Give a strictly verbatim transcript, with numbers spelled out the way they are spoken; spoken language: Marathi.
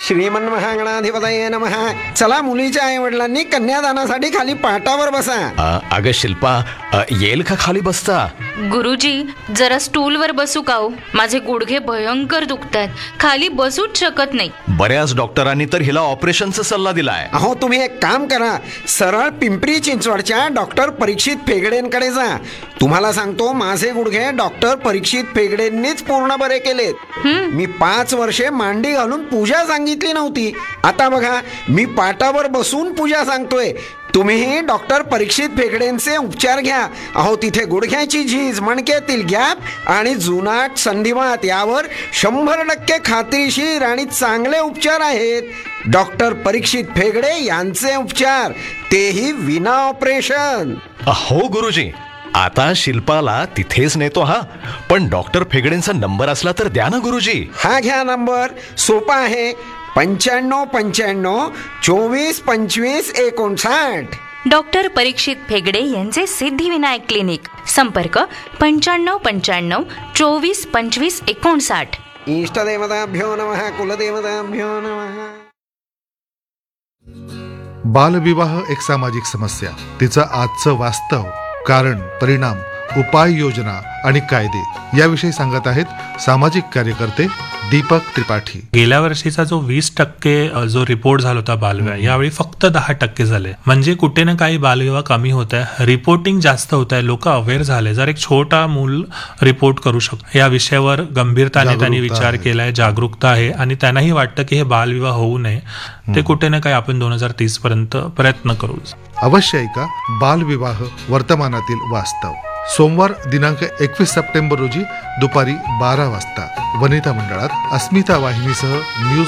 श्रीमन महागणाधिपतये नमः. चला, मुलीच्या आई वडिलांनी कन्यादानासाठी खाली पाटावर बसा. अ, अगं शिल्पा, अ, येईल का खाली बसता? गुरुजी, जरा स्टूलवर बसू का हो? माझे गुडघे भयंकर दुखतात, खाली बसूच शकत नाही. बऱ्याच डॉक्टरांनी तर हिला ऑपरेशनचा सल्ला दिलाय. अहो, तुम्ही एक काम करा, सरळ पिंपरी चिंचवडच्या डॉक्टर परीक्षित फेगडेंकडे जा. तुम्हाला सांगतो, माझे गुडघे डॉक्टर परीक्षित फेगडेंनीच पूर्ण बरे केलेत. मी पाच वर्षे मांडी घालून पूजा सांगितली नव्हती. आता बघा, मी पाटावर बसून पूजा सांगतोय. तुम्हीही डॉक्टर परीक्षित फेगडेंचे उपचार घ्या. अहो, तिथे गुडघ्याची झीज, मणक्यातील गॅप आणि जुनाट संधिवात यावर शंभर टक्के खात्रीशीर आणि चांगले उपचार आहेत. डॉक्टर परीक्षित फेगडे यांचे उपचार, तेही विना ऑपरेशन. हो गुरुजी, आता शिल्पाला तिथेच नेतो. हा, पण डॉक्टर फेगडेंचा नंबर असला तर द्या ना गुरुजी. हा घ्या नंबर, सोपा आहे. पंच्याण्णव पंच्याण्णव चोवीस पंचवीस एकोणसाठ. डॉक्टर परीक्षित फेगडे यांचे सिद्धिविनायक क्लिनिक. संपर्क पंच्याण्णव पंच्याण्णव चोवीस पंचवीस एकोणसाठ. इष्टदेवताभ्यो नमः, कुलदेवताभ्यो नमः. बालविवाह एक सामाजिक समस्या, तिचं आजचं वास्तव, कारण, परिणाम, उपाययोजना आणि कायदे याविषयी सांगत आहेत सामाजिक कार्यकर्ते दीपक त्रिपाठी. गेल्या वर्षीचा जो वीस टक्के जो रिपोर्ट झाला होता बालविवाह, यावेळी फक्त दहा टक्के झाले. म्हणजे कुठे ना काही बालविवाह कमी होत आहे, रिपोर्टिंग जास्त होत आहे, लोक अवेअर झाले. जर एक छोटा मूल रिपोर्ट करू शकतो, या विषयावर गंभीरताने त्यांनी विचार केलाय, जागरूकता आहे आणि त्यांनाही वाटतं की हे बालविवाह होऊ नये. ते कुठे ना काही आपण दोन हजार तीस पर्यंत प्रयत्न करू. अवश्य ऐका बालविवाह वर्तमानातील वास्तव. सोमवार दिनांक एकवीस सप्टेंबर रोजी दुपारी बारा वाजता वनिता मंडळात अस्मिता वाहिनीसह न्यूज